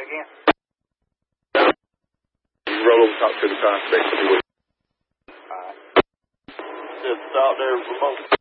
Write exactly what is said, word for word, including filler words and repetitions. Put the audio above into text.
again. You roll over, talk to the contact. Alright. Just out there remote.